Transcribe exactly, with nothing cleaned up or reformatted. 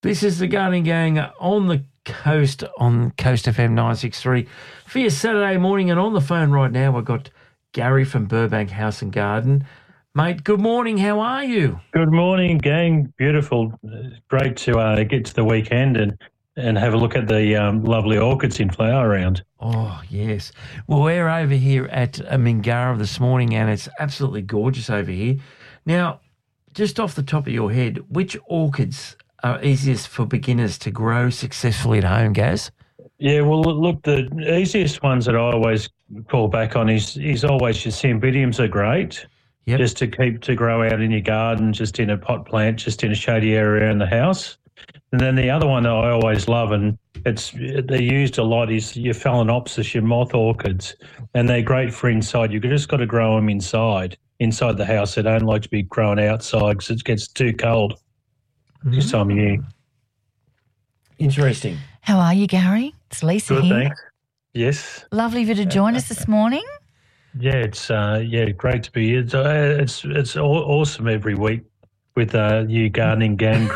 This is the Gardening Gang on the coast on Coast F M nine sixty-three for your Saturday morning. And on the phone right now, we've got Gary from Burbank House and Garden. Mate, good morning. How are you? Good morning, gang. Beautiful. Great to uh, get to the weekend and, and have a look at the um, lovely orchids in flower around. Oh, yes. Well, we're over here at uh, Mingara this morning, and it's absolutely gorgeous over here. Now, just off the top of your head, which orchids are easiest for beginners to grow successfully at home, Gaz? Yeah, well, look, the easiest ones that I always fall back on is, is always your cymbidiums are great. Yep. Just to keep to grow out in your garden, just in a pot plant, just in a shady area around the house. And then the other one that I always love, and it's they're used a lot, is your Phalaenopsis, your moth orchids, and they're great for inside. You've just got to grow them inside, inside the house. They don't like to be grown outside because it gets too cold mm. this time of year. Interesting. How are you, Gary? It's Lisa Good, here. thanks. Yes. Lovely of you to join us this morning. Yeah, it's uh, yeah, great to be here. It's uh, it's, it's aw- awesome every week with uh, you Gardening Gang